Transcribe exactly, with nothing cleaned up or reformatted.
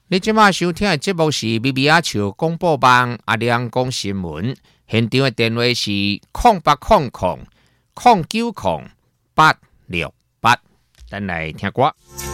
你即马收听的节目是咪咪阿笑广播网阿亮讲新闻，现场的电话是空八空空空九空八六八，咱来听歌。